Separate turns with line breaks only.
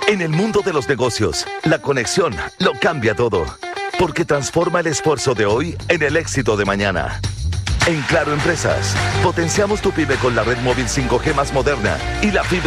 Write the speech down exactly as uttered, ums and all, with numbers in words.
En el mundo de los negocios, la conexión lo cambia todo, porque transforma el esfuerzo de hoy en el éxito de mañana. En Claro Empresas, potenciamos tu pyme con la red móvil cinco G más moderna y la fibra